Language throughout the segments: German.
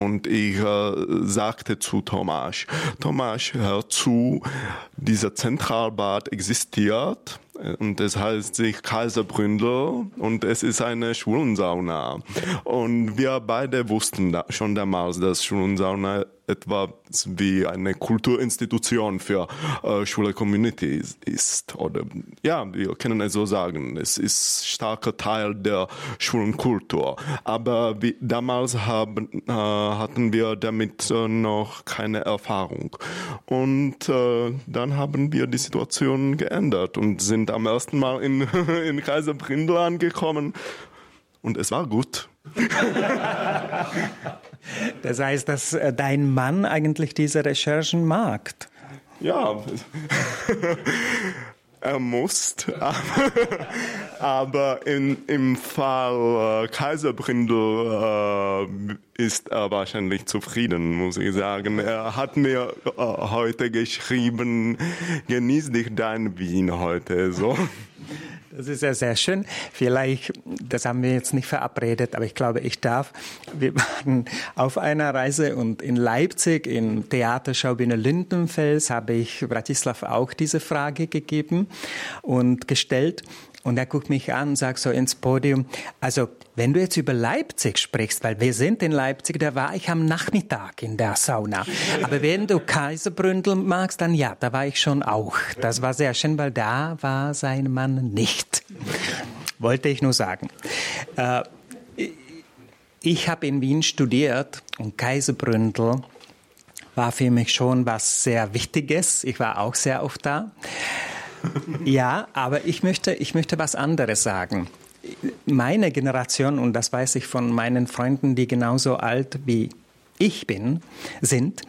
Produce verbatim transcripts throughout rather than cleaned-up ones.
Und ich äh, sagte zu Thomas, Thomas, hör zu, dieser Zentralbad existiert und es heißt sich Kaiserbründel und es ist eine Schwulensauna. Und wir beide wussten da schon damals, dass Schwulensauna etwas wie eine Kulturinstitution für äh, schwule Communities ist. Oder ja, wir können es so sagen. Es ist starker Teil der schwulen Kultur. Aber wie, damals haben, äh, hatten wir damit äh, noch keine Erfahrung. Und äh, dann haben wir die Situation geändert und sind am ersten Mal in, in Kaiserbründel angekommen. Und es war gut. Das heißt, dass dein Mann eigentlich diese Recherchen mag? Ja, er muss, aber in, im Fall äh, Kaiserbründel äh, ist er wahrscheinlich zufrieden, muss ich sagen. Er hat mir äh, heute geschrieben, genieß dich dein Wien heute, so. Das ist ja sehr schön. Vielleicht, das haben wir jetzt nicht verabredet, aber ich glaube, ich darf. Wir waren auf einer Reise und in Leipzig, im Theater Schaubühne Lindenfels, habe ich Bratislav auch diese Frage gegeben und gestellt. Und er guckt mich an und sagt so ins Podium, also wenn du jetzt über Leipzig sprichst, weil wir sind in Leipzig, da war ich am Nachmittag in der Sauna. Aber wenn du Kaiserbründel magst, dann ja, da war ich schon auch. Das war sehr schön, weil da war sein Mann nicht. Wollte ich nur sagen. Äh, ich habe in Wien studiert und Kaiserbründel war für mich schon was sehr Wichtiges. Ich war auch sehr oft da. Ja, aber ich möchte, ich möchte was anderes sagen. Meine Generation, und das weiß ich von meinen Freunden, die genauso alt wie ich bin, sind.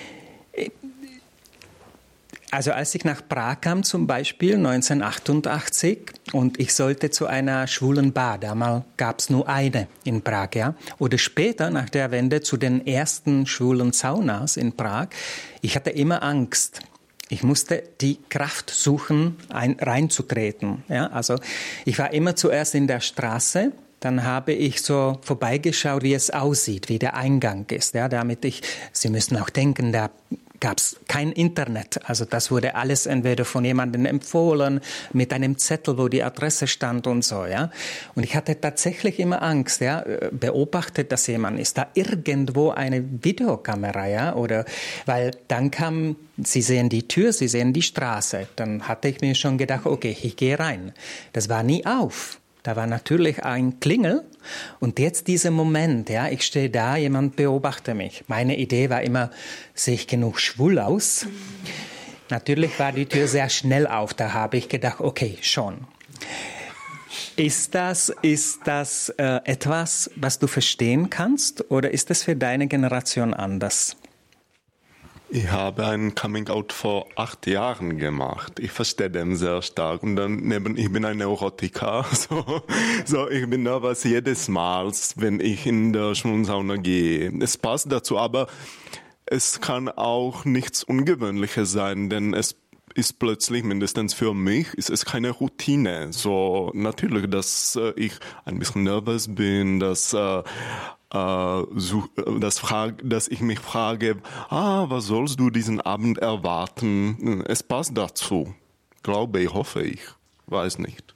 Also als ich nach Prag kam zum Beispiel neunzehnhundertachtundachtzig und ich sollte zu einer schwulen Bar, damals gab es nur eine in Prag, ja, oder später nach der Wende zu den ersten schwulen Saunas in Prag, ich hatte immer Angst. Ich musste die Kraft suchen, ein, reinzutreten. Ja, also ich war immer zuerst in der Straße, dann habe ich so vorbeigeschaut, wie es aussieht, wie der Eingang ist. Ja, damit ich, Sie müssen auch denken, da gab es kein Internet. Also das wurde alles entweder von jemandem empfohlen, mit einem Zettel, wo die Adresse stand und so. Ja. Und ich hatte tatsächlich immer Angst, ja, beobachtet, dass jemand ist da irgendwo eine Videokamera, ja, oder weil dann kam, Sie sehen die Tür, Sie sehen die Straße. Dann hatte ich mir schon gedacht, okay, ich gehe rein. Das war nie auf. Da war natürlich ein Klingel und jetzt dieser Moment, ja, ich stehe da, jemand beobachtet mich. Meine Idee war immer, sehe ich genug schwul aus? Natürlich war die Tür sehr schnell auf, da habe ich gedacht, okay, schon. Ist das, ist das äh, etwas, was du verstehen kannst oder ist das für deine Generation anders? Ich habe ein Coming-out vor acht Jahren gemacht. Ich verstehe dem sehr stark. Und dann neben, ich bin ein Neurotiker. So, so ich bin nervös jedes Mal, wenn ich in der Schwulensauna gehe. Es passt dazu, aber es kann auch nichts Ungewöhnliches sein, denn es ist plötzlich, mindestens für mich, ist es keine Routine. So, natürlich, dass äh, ich ein bisschen nervös bin, dass äh, Uh, so, das frag, dass ich mich frage, ah, was sollst du diesen Abend erwarten? Es passt dazu, glaube ich, hoffe ich, weiß nicht.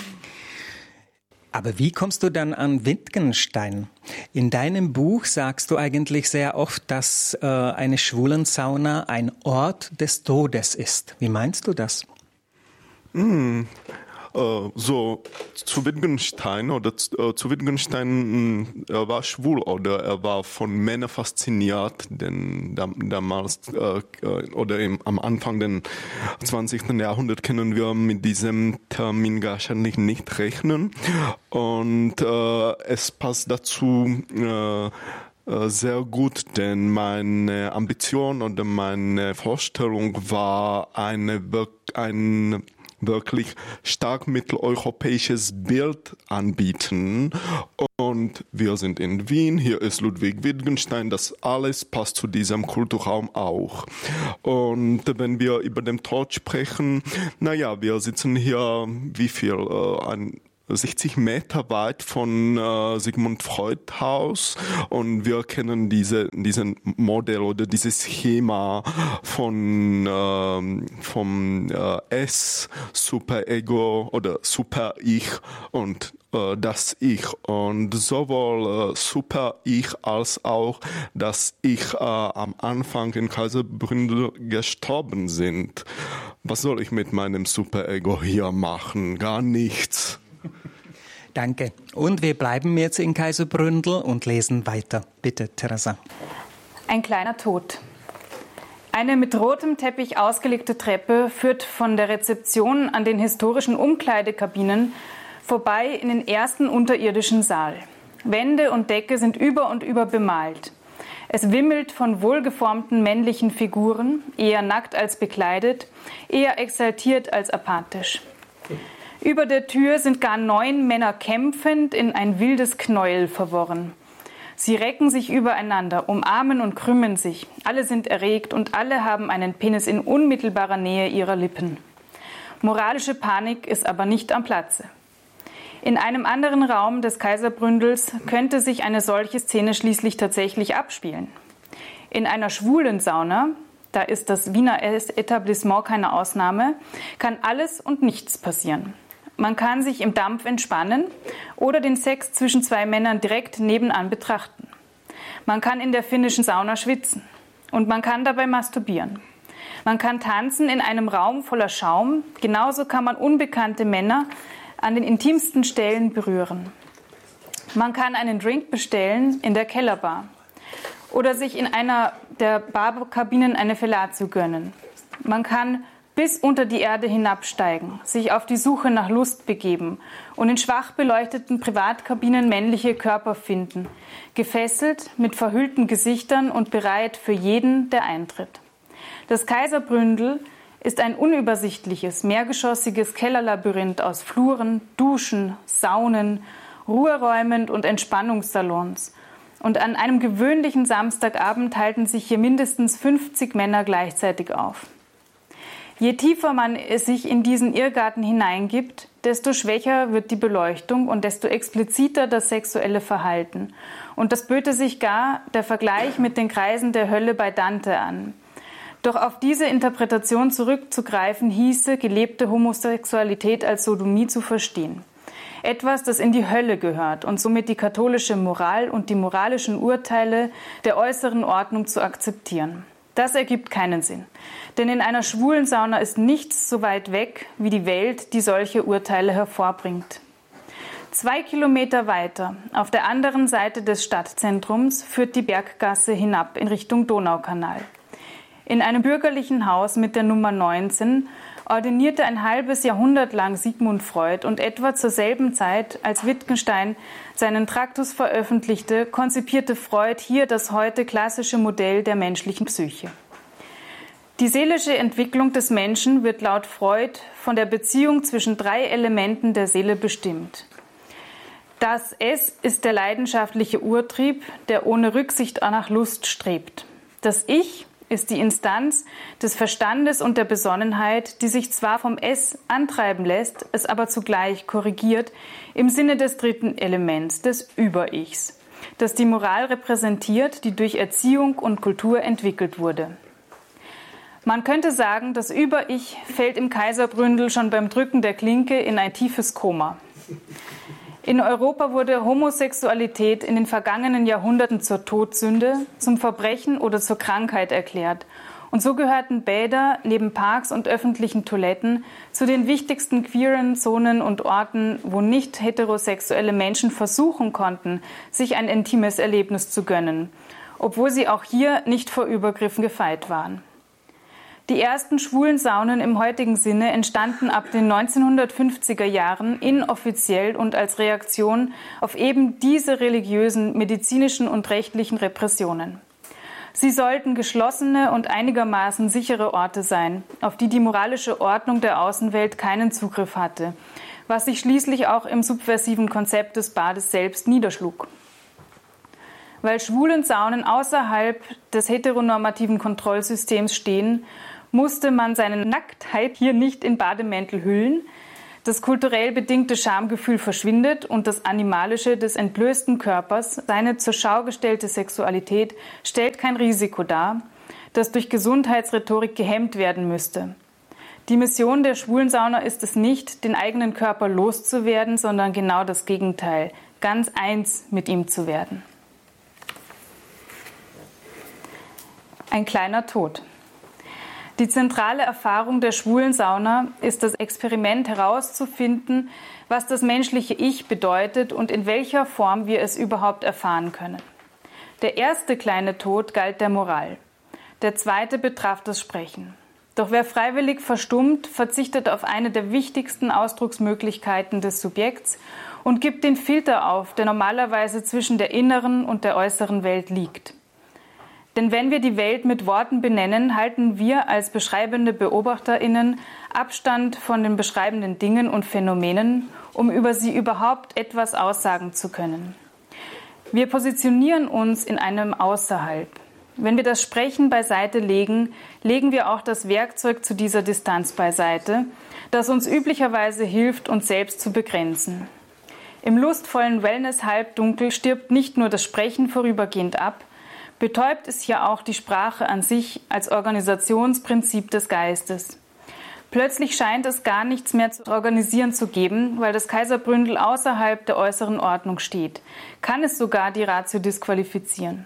Aber wie kommst du dann an Wittgenstein? In deinem Buch sagst du eigentlich sehr oft, dass äh, eine Schwulensauna ein Ort des Todes ist. Wie meinst du das? Hm. So, zu Wittgenstein oder zu, zu Wittgenstein, er war schwul oder er war von Männern fasziniert, denn damals äh, oder im, am Anfang des zwanzigsten Jahrhunderts können wir mit diesem Termin wahrscheinlich nicht rechnen und äh, es passt dazu äh, sehr gut, denn meine Ambition oder meine Vorstellung war eine, ein wirklich stark mitteleuropäisches Bild anbieten. Und wir sind in Wien, hier ist Ludwig Wittgenstein, das alles passt zu diesem Kulturraum auch. Und wenn wir über den Tod sprechen, naja, wir sitzen hier, wie viel, ein sechzig Meter weit von äh, Sigmund Freud Haus und wir kennen diese diesen Modell oder dieses Schema von ähm, vom äh, S, Superego oder Super-Ich und äh, das Ich und sowohl äh, Super-Ich als auch das Ich äh, am Anfang in Kaiserbründel gestorben sind. Was soll ich mit meinem Super-Ego hier machen? Gar nichts. Danke. Und wir bleiben jetzt in Kaiserbründel und lesen weiter. Bitte, Teresa. Ein kleiner Tod. Eine mit rotem Teppich ausgelegte Treppe führt von der Rezeption an den historischen Umkleidekabinen vorbei in den ersten unterirdischen Saal. Wände und Decke sind über und über bemalt. Es wimmelt von wohlgeformten männlichen Figuren, eher nackt als bekleidet, eher exaltiert als apathisch. Über der Tür sind gar neun Männer kämpfend in ein wildes Knäuel verworren. Sie recken sich übereinander, umarmen und krümmen sich. Alle sind erregt und alle haben einen Penis in unmittelbarer Nähe ihrer Lippen. Moralische Panik ist aber nicht am Platze. In einem anderen Raum des Kaiserbründels könnte sich eine solche Szene schließlich tatsächlich abspielen. In einer schwulen Sauna, da ist das Wiener Etablissement keine Ausnahme, kann alles und nichts passieren. Man kann sich im Dampf entspannen oder den Sex zwischen zwei Männern direkt nebenan betrachten. Man kann in der finnischen Sauna schwitzen und man kann dabei masturbieren. Man kann tanzen in einem Raum voller Schaum, genauso kann man unbekannte Männer an den intimsten Stellen berühren. Man kann einen Drink bestellen in der Kellerbar oder sich in einer der Barkabinen eine Fellatio gönnen. Man kann bis unter die Erde hinabsteigen, sich auf die Suche nach Lust begeben und in schwach beleuchteten Privatkabinen männliche Körper finden, gefesselt mit verhüllten Gesichtern und bereit für jeden, der eintritt. Das Kaiserbründel ist ein unübersichtliches, mehrgeschossiges Kellerlabyrinth aus Fluren, Duschen, Saunen, Ruheräumen und Entspannungssalons. Und an einem gewöhnlichen Samstagabend halten sich hier mindestens fünfzig Männer gleichzeitig auf. Je tiefer man sich in diesen Irrgarten hineingibt, desto schwächer wird die Beleuchtung und desto expliziter das sexuelle Verhalten. Und das böte sich gar der Vergleich mit den Kreisen der Hölle bei Dante an. Doch auf diese Interpretation zurückzugreifen, hieße, gelebte Homosexualität als Sodomie zu verstehen. Etwas, das in die Hölle gehört und somit die katholische Moral und die moralischen Urteile der äußeren Ordnung zu akzeptieren. Das ergibt keinen Sinn, denn in einer schwulen Sauna ist nichts so weit weg wie die Welt, die solche Urteile hervorbringt. Zwei Kilometer weiter, auf der anderen Seite des Stadtzentrums, führt die Berggasse hinab in Richtung Donaukanal. In einem bürgerlichen Haus mit der Nummer neunzehn ordinierte ein halbes Jahrhundert lang Sigmund Freud und etwa zur selben Zeit, als Wittgenstein seinen Traktus veröffentlichte, konzipierte Freud hier das heute klassische Modell der menschlichen Psyche. Die seelische Entwicklung des Menschen wird laut Freud von der Beziehung zwischen drei Elementen der Seele bestimmt. Das Es ist der leidenschaftliche Urtrieb, der ohne Rücksicht nach Lust strebt. Das Ich ist die Instanz des Verstandes und der Besonnenheit, die sich zwar vom Es antreiben lässt, es aber zugleich korrigiert im Sinne des dritten Elements, des Über-Ichs, das die Moral repräsentiert, die durch Erziehung und Kultur entwickelt wurde. Man könnte sagen, das Über-Ich fällt im Kaiserbründel schon beim Drücken der Klinke in ein tiefes Koma. In Europa wurde Homosexualität in den vergangenen Jahrhunderten zur Todsünde, zum Verbrechen oder zur Krankheit erklärt. Und so gehörten Bäder neben Parks und öffentlichen Toiletten zu den wichtigsten queeren Zonen und Orten, wo nicht heterosexuelle Menschen versuchen konnten, sich ein intimes Erlebnis zu gönnen, obwohl sie auch hier nicht vor Übergriffen gefeit waren. Die ersten schwulen Saunen im heutigen Sinne entstanden ab den neunzehnhundertfünfziger Jahren inoffiziell und als Reaktion auf eben diese religiösen, medizinischen und rechtlichen Repressionen. Sie sollten geschlossene und einigermaßen sichere Orte sein, auf die die moralische Ordnung der Außenwelt keinen Zugriff hatte, was sich schließlich auch im subversiven Konzept des Bades selbst niederschlug. Weil schwulen Saunen außerhalb des heteronormativen Kontrollsystems stehen, musste man seine Nacktheit hier nicht in Bademäntel hüllen, Das kulturell bedingte Schamgefühl verschwindet und das Animalische des entblößten Körpers, seine zur Schau gestellte Sexualität, stellt kein Risiko dar, das durch Gesundheitsrhetorik gehemmt werden müsste. Die Mission der Schwulensauna ist es nicht, den eigenen Körper loszuwerden, sondern genau das Gegenteil, ganz eins mit ihm zu werden. Ein kleiner Tod. Die zentrale Erfahrung der Schwulensauna ist das Experiment herauszufinden, was das menschliche Ich bedeutet und in welcher Form wir es überhaupt erfahren können. Der erste kleine Tod galt der Moral. Der zweite betraf das Sprechen. Doch wer freiwillig verstummt, verzichtet auf eine der wichtigsten Ausdrucksmöglichkeiten des Subjekts und gibt den Filter auf, der normalerweise zwischen der inneren und der äußeren Welt liegt. Denn wenn wir die Welt mit Worten benennen, halten wir als beschreibende BeobachterInnen Abstand von den beschreibenden Dingen und Phänomenen, um über sie überhaupt etwas aussagen zu können. Wir positionieren uns in einem Außerhalb. Wenn wir das Sprechen beiseite legen, legen wir auch das Werkzeug zu dieser Distanz beiseite, das uns üblicherweise hilft, uns selbst zu begrenzen. Im lustvollen Wellness-Halbdunkel stirbt nicht nur das Sprechen vorübergehend ab, betäubt es hier auch die Sprache an sich als Organisationsprinzip des Geistes. Plötzlich scheint es gar nichts mehr zu organisieren zu geben, weil das Kaiserbründel außerhalb der äußeren Ordnung steht. Kann es sogar die Ratio disqualifizieren.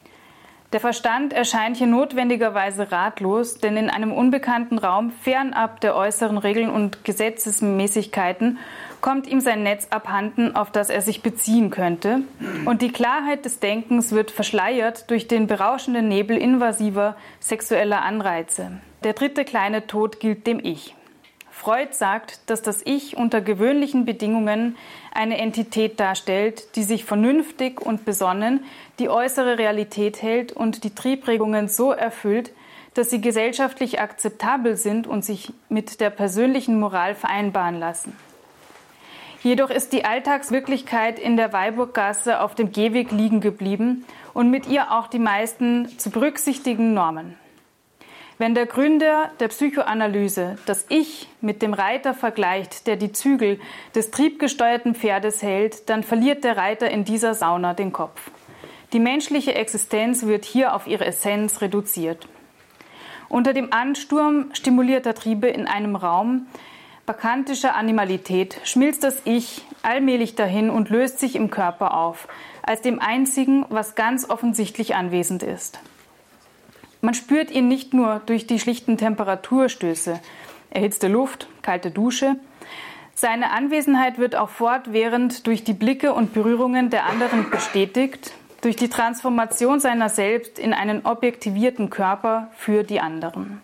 Der Verstand erscheint hier notwendigerweise ratlos, denn in einem unbekannten Raum, fernab der äußeren Regeln und Gesetzesmäßigkeiten, kommt ihm sein Netz abhanden, auf das er sich beziehen könnte. Und die Klarheit des Denkens wird verschleiert durch den berauschenden Nebel invasiver sexueller Anreize. Der dritte kleine Tod gilt dem Ich. Freud sagt, dass das Ich unter gewöhnlichen Bedingungen eine Entität darstellt, die sich vernünftig und besonnen die äußere Realität hält und die Triebregungen so erfüllt, dass sie gesellschaftlich akzeptabel sind und sich mit der persönlichen Moral vereinbaren lassen. Jedoch ist die Alltagswirklichkeit in der Weilburggasse auf dem Gehweg liegen geblieben und mit ihr auch die meisten zu berücksichtigen Normen. Wenn der Gründer der Psychoanalyse das Ich mit dem Reiter vergleicht, der die Zügel des triebgesteuerten Pferdes hält, dann verliert der Reiter in dieser Sauna den Kopf. Die menschliche Existenz wird hier auf ihre Essenz reduziert. Unter dem Ansturm stimulierter Triebe in einem Raum bakantischer Animalität schmilzt das Ich allmählich dahin und löst sich im Körper auf, als dem einzigen, was ganz offensichtlich anwesend ist. Man spürt ihn nicht nur durch die schlichten Temperaturstöße, erhitzte Luft, kalte Dusche. Seine Anwesenheit wird auch fortwährend durch die Blicke und Berührungen der anderen bestätigt, durch die Transformation seiner selbst in einen objektivierten Körper für die anderen.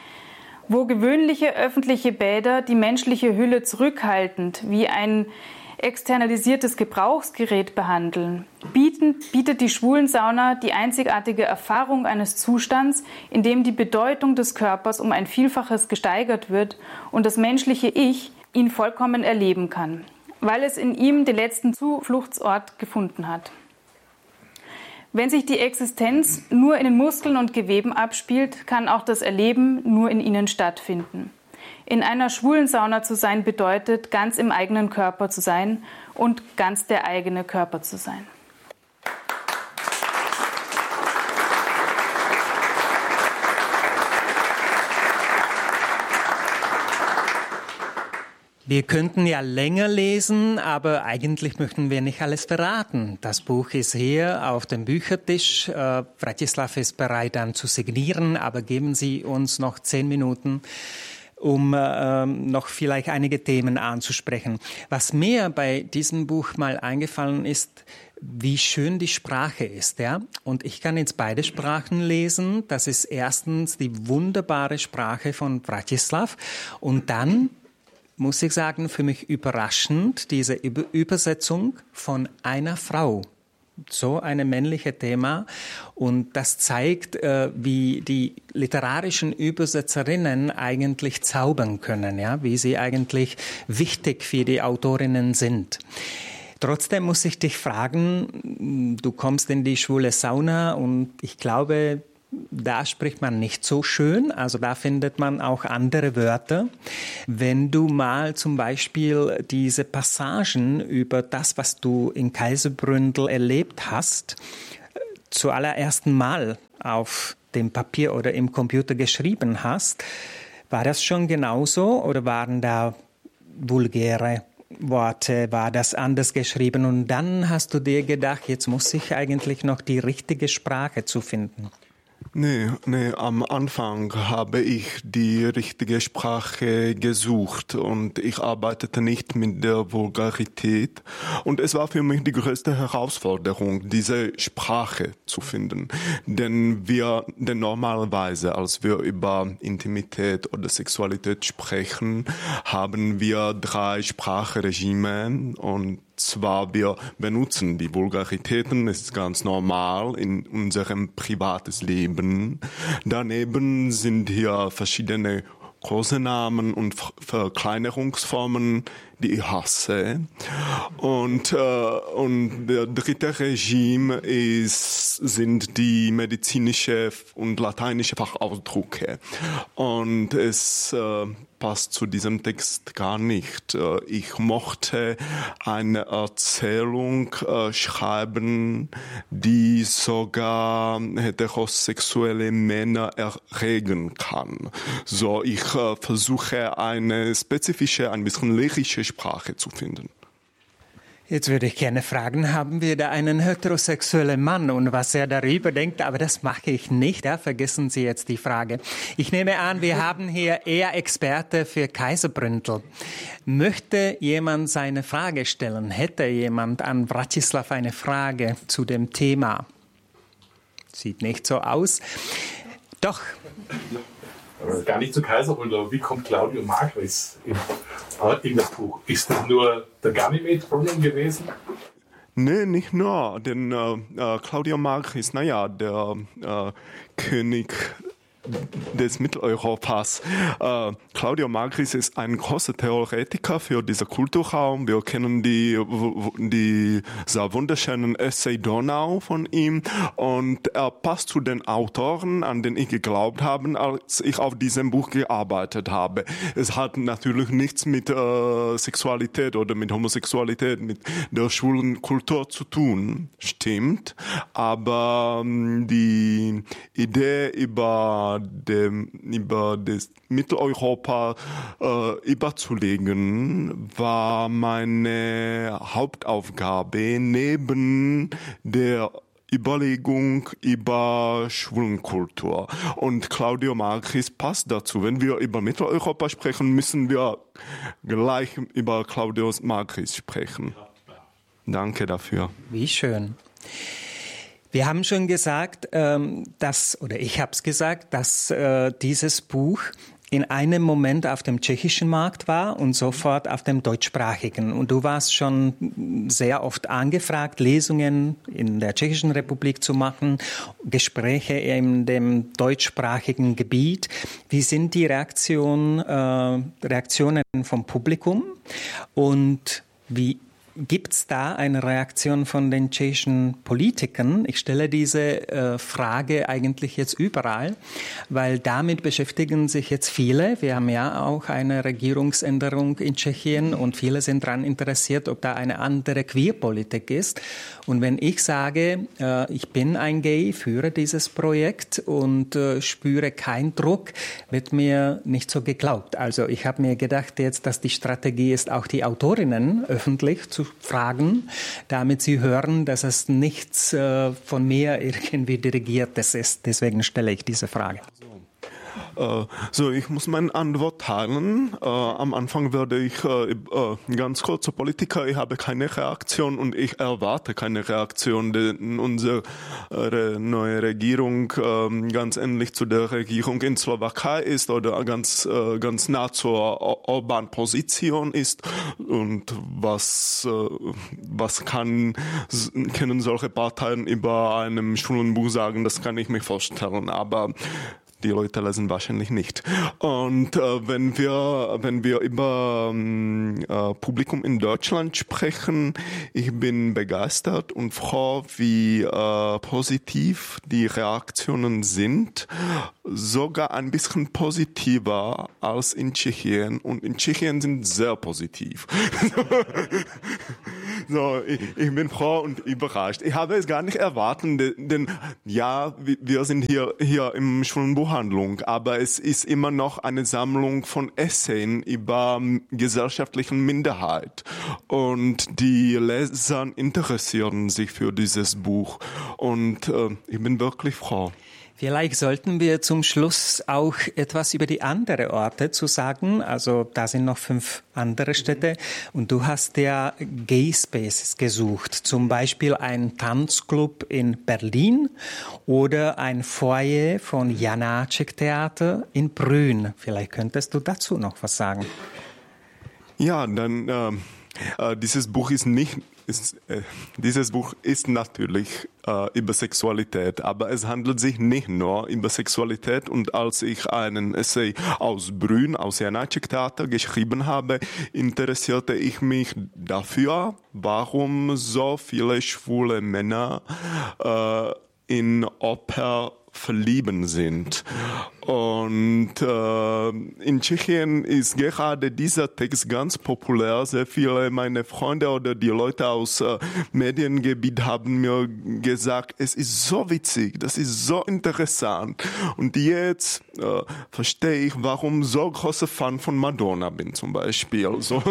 Wo gewöhnliche öffentliche Bäder die menschliche Hülle zurückhaltend wie ein externalisiertes Gebrauchsgerät behandeln, bieten, bietet die Schwulensauna die einzigartige Erfahrung eines Zustands, in dem die Bedeutung des Körpers um ein Vielfaches gesteigert wird und das menschliche Ich ihn vollkommen erleben kann, weil es in ihm den letzten Zufluchtsort gefunden hat. Wenn sich die Existenz nur in den Muskeln und Geweben abspielt, kann auch das Erleben nur in ihnen stattfinden. In einer Schwulensauna zu sein bedeutet, ganz im eigenen Körper zu sein und ganz der eigene Körper zu sein. Wir könnten ja länger lesen, aber eigentlich möchten wir nicht alles verraten. Das Buch ist hier auf dem Büchertisch. Äh, Vratislav ist bereit, dann zu signieren, aber geben Sie uns noch zehn Minuten, um äh, noch vielleicht einige Themen anzusprechen. Was mir bei diesem Buch mal eingefallen ist, wie schön die Sprache ist, ja. Und ich kann jetzt beide Sprachen lesen. Das ist erstens die wunderbare Sprache von Vratislav und dann muss ich sagen, für mich überraschend, diese Übersetzung von einer Frau. So ein männliches Thema. Und das zeigt, äh, wie die literarischen Übersetzerinnen eigentlich zaubern können, ja, wie sie eigentlich wichtig für die Autorinnen sind. Trotzdem muss ich dich fragen, du kommst in die schwule Sauna und ich glaube, da spricht man nicht so schön, also da findet man auch andere Wörter. Wenn du mal zum Beispiel diese Passagen über das, was du in Kaiserbründel erlebt hast, zuallerersten Mal auf dem Papier oder im Computer geschrieben hast, war das schon genauso oder waren da vulgäre Worte, war das anders geschrieben und dann hast du dir gedacht, jetzt muss ich eigentlich noch die richtige Sprache zu finden? Nee, nee, am Anfang habe ich die richtige Sprache gesucht und ich arbeitete nicht mit der Vulgarität. Und es war für mich die größte Herausforderung, diese Sprache zu finden. Denn wir, denn normalerweise, als wir über Intimität oder Sexualität sprechen, haben wir drei Sprachregime und zwar, wir benutzen die Vulgaritäten, das ist ganz normal in unserem privates Leben. Daneben sind hier verschiedene Kosenamen und Verkleinerungsformen, die ich hasse. Und, äh, und der dritte Regime ist, sind die medizinische und lateinische Fachausdrücke. Und es äh, passt zu diesem Text gar nicht. Ich mochte eine Erzählung äh, schreiben, die sogar heterosexuelle Männer erregen kann. So, ich äh, versuche eine spezifische, ein bisschen lyrische Sprache zu finden. Jetzt würde ich gerne fragen, haben wir da einen heterosexuellen Mann und was er darüber denkt, aber das mache ich nicht, ja, vergessen Sie jetzt die Frage. Ich nehme an, wir haben hier eher Experte für Kaiserbründel. Möchte jemand seine Frage stellen? Hätte jemand an Vratislav eine Frage zu dem Thema? Sieht nicht so aus. Doch. Also gar nicht zu Kaiserbründel, aber wie kommt Claudio Magris in, in das Buch? Ist das nur der Ganymed-Brunnen gewesen? Nee, nicht nur, denn äh, Claudio Magris, naja, der äh, König des Mitteleuropas. Äh, Claudio Magris ist ein großer Theoretiker für diesen Kulturraum. Wir kennen die, die sehr wunderschönen Essay Donau von ihm und er passt zu den Autoren, an denen ich geglaubt habe, als ich auf diesem Buch gearbeitet habe. Es hat natürlich nichts mit äh, Sexualität oder mit Homosexualität, mit der schwulen Kultur zu tun, stimmt, aber ähm, die Idee über Dem, über das Mitteleuropa äh, überzulegen, war meine Hauptaufgabe neben der Überlegung über Schwulenkultur. Und Claudio Magris passt dazu. Wenn wir über Mitteleuropa sprechen, müssen wir gleich über Claudio Magris sprechen. Danke dafür. Wie schön. Wir haben schon gesagt, dass, oder ich habe es gesagt, dass dieses Buch in einem Moment auf dem tschechischen Markt war und sofort auf dem deutschsprachigen. Und du warst schon sehr oft angefragt, Lesungen in der Tschechischen Republik zu machen, Gespräche in dem deutschsprachigen Gebiet. Wie sind die Reaktion, äh, Reaktionen vom Publikum und wie gibt es da eine Reaktion von den tschechischen Politikern? Ich stelle diese äh, Frage eigentlich jetzt überall, weil damit beschäftigen sich jetzt viele. Wir haben ja auch eine Regierungsänderung in Tschechien und viele sind daran interessiert, ob da eine andere Queerpolitik ist. Und wenn ich sage, äh, ich bin ein Gay, führe dieses Projekt und äh, spüre keinen Druck, wird mir nicht so geglaubt. Also ich habe mir gedacht jetzt, dass die Strategie ist, auch die Autorinnen öffentlich zu fragen, damit sie hören, dass es nichts äh, von mir irgendwie Dirigiertes ist. Deswegen stelle ich diese Frage. Uh, so, ich muss meine Antwort teilen. Uh, am Anfang werde ich uh, uh, ganz kurz zur Politiker. Ich habe keine Reaktion und ich erwarte keine Reaktion, denn unsere uh, neue Regierung uh, ganz ähnlich zu der Regierung in Slowakei ist oder ganz uh, ganz nah zur Orban-Position ist. Und was uh, was kann können solche Parteien über einem schwulen Buch sagen? Das kann ich mir vorstellen. Aber die Leute lesen wahrscheinlich nicht. Und äh, wenn wir wenn wir über ähm, äh, Publikum in Deutschland sprechen, ich bin begeistert und froh, wie äh, positiv die Reaktionen sind. Sogar ein bisschen positiver als in Tschechien. Und in Tschechien sind sehr positiv. So, ich, ich bin froh und überrascht. Ich habe es gar nicht erwartet, denn, denn ja, wir sind hier hier im Schwulenbuchhandlung, aber es ist immer noch eine Sammlung von Essayen über gesellschaftlichen Minderheit. Und die Leser interessieren sich für dieses Buch. Und äh, ich bin wirklich froh. Vielleicht sollten wir zum Schluss auch etwas über die anderen Orte zu sagen. Also da sind noch fünf andere Städte und du hast ja Gay Spaces gesucht. Zum Beispiel ein Tanzclub in Berlin oder ein Foyer von Janáček Theater in Brünn. Vielleicht könntest du dazu noch was sagen. Ja, dann äh, äh, dieses Buch ist nicht Ist, äh, dieses Buch ist natürlich äh, über Sexualität, aber es handelt sich nicht nur über Sexualität. Und als ich einen Essay aus Brünn, aus Janáček Theater geschrieben habe, interessierte ich mich dafür, warum so viele schwule Männer äh, in Oper verlieben sind. Und äh, in Tschechien ist gerade dieser Text ganz populär. Sehr viele meiner Freunde oder die Leute aus äh, Mediengebiet haben mir gesagt, es ist so witzig, das ist so interessant. Und jetzt äh, verstehe ich, warum so großer Fan von Madonna bin zum Beispiel. So,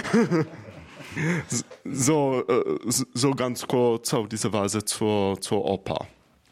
so, äh, so ganz kurz auf diese Weise zur, zur Oper.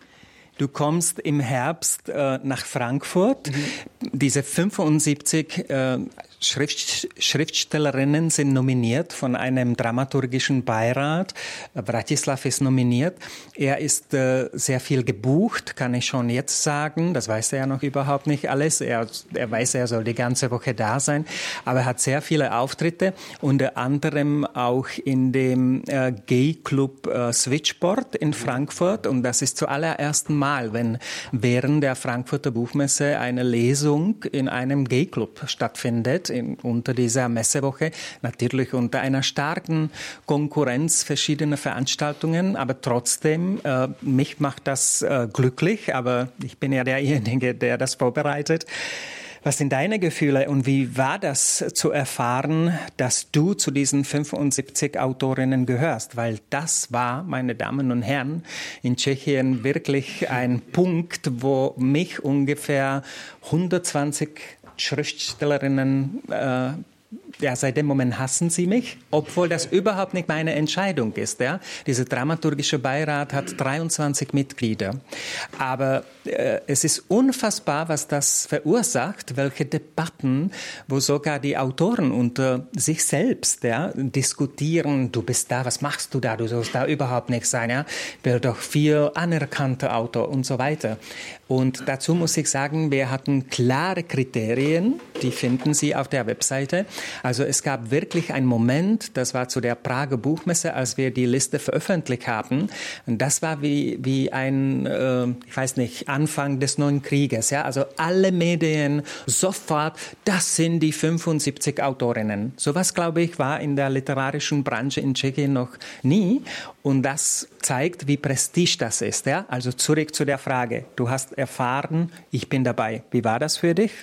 Du kommst im Herbst äh, nach Frankfurt. Mhm. Diese fünfundsiebzig äh, Schrift, Schriftstellerinnen sind nominiert von einem dramaturgischen Beirat. Bratislav ist nominiert. Er ist äh, sehr viel gebucht, kann ich schon jetzt sagen. Das weiß er ja noch überhaupt nicht alles. Er, er weiß, er soll die ganze Woche da sein. Aber er hat sehr viele Auftritte, unter anderem auch in dem äh, Gay-Club äh, Switchboard in Frankfurt. Und das ist zuallerersten Mal, wenn während der Frankfurter Buchmesse eine Lesung in einem Gay-Club stattfindet, in, unter dieser Messewoche. Natürlich unter einer starken Konkurrenz verschiedener Veranstaltungen, aber trotzdem, äh, mich macht das äh, glücklich, aber ich bin ja derjenige, der das vorbereitet. Was sind deine Gefühle und wie war das zu erfahren, dass du zu diesen fünfundsiebzig Autorinnen gehörst? Weil das war, meine Damen und Herren, in Tschechien wirklich ein Punkt, wo mich ungefähr hundertzwanzig Schriftstellerinnen äh, ja, seit dem Moment hassen sie mich, obwohl das überhaupt nicht meine Entscheidung ist. Ja? Dieser dramaturgische Beirat hat dreiundzwanzig Mitglieder. Aber äh, es ist unfassbar, was das verursacht, welche Debatten, wo sogar die Autoren unter sich selbst ja, diskutieren, du bist da, was machst du da, du sollst da überhaupt nicht sein. Ja? Ich bin doch viel anerkannter Autor und so weiter. Und dazu muss ich sagen, wir hatten klare Kriterien, die finden Sie auf der Webseite. Also es gab wirklich einen Moment, das war zu der Prager Buchmesse, als wir die Liste veröffentlicht haben. Und das war wie, wie ein, äh, ich weiß nicht, Anfang des neuen Krieges. Ja? Also alle Medien sofort, das sind die fünfundsiebzig Autorinnen. Sowas, glaube ich, war in der literarischen Branche in Tschechien noch nie. Und das zeigt, wie prestige das ist. Ja? Also zurück zu der Frage. Du hast erfahren, ich bin dabei. Wie war das für dich?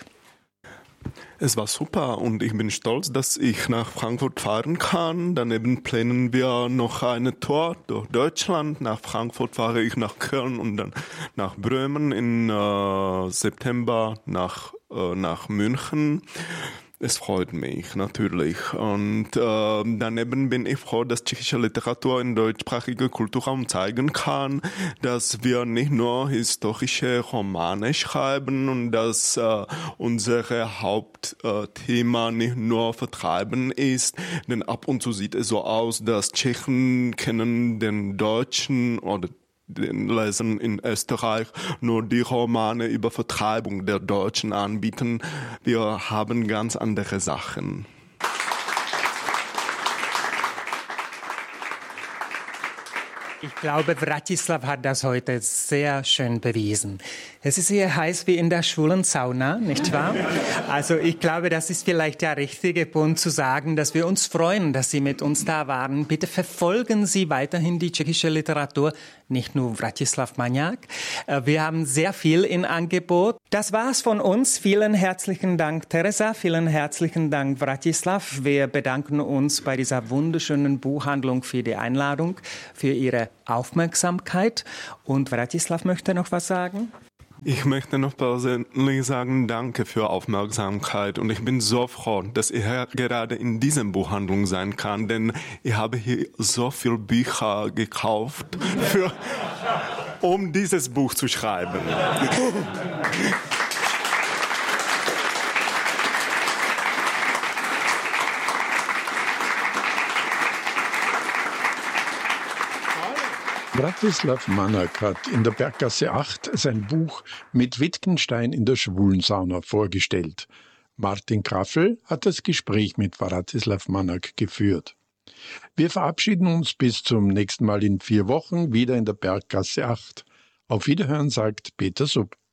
Es war super und ich bin stolz, dass ich nach Frankfurt fahren kann. Daneben planen wir noch eine Tour durch Deutschland. Nach Frankfurt fahre ich nach Köln und dann nach Bremen im äh, September nach, äh, nach München. Es freut mich natürlich. Und äh, daneben bin ich froh, dass tschechische Literatur in deutschsprachiger Kulturraum zeigen kann, dass wir nicht nur historische Romane schreiben und dass äh, unser Hauptthema nicht nur Vertreiben ist. Denn ab und zu sieht es so aus, dass Tschechen kennen den Deutschen oder den Lesern in Österreich nur die Romane über Vertreibung der Deutschen anbieten. Wir haben ganz andere Sachen. Ich glaube, Wratislav hat das heute sehr schön bewiesen. Es ist hier heiß wie in der schwulen Sauna, nicht wahr? Also ich glaube, das ist vielleicht der richtige Punkt zu sagen, dass wir uns freuen, dass Sie mit uns da waren. Bitte verfolgen Sie weiterhin die tschechische Literatur, nicht nur Wratislav Maniak. Wir haben sehr viel in Angebot. Das war's von uns. Vielen herzlichen Dank, Teresa. Vielen herzlichen Dank, Wratislav. Wir bedanken uns bei dieser wunderschönen Buchhandlung für die Einladung, für Ihre Aufmerksamkeit. Und Wratislav möchte noch was sagen? Ich möchte noch persönlich sagen, danke für Aufmerksamkeit und ich bin so froh, dass ich gerade in dieser Buchhandlung sein kann, denn ich habe hier so viele Bücher gekauft, für, um dieses Buch zu schreiben. Wratislav Maniak hat in der Berggasse acht sein Buch Mit Wittgenstein in der Schwulensauna vorgestellt. Martin Kraffel hat das Gespräch mit Wratislav Maniak geführt. Wir verabschieden uns bis zum nächsten Mal in vier Wochen wieder in der Berggasse acht. Auf Wiederhören sagt Peter Sub.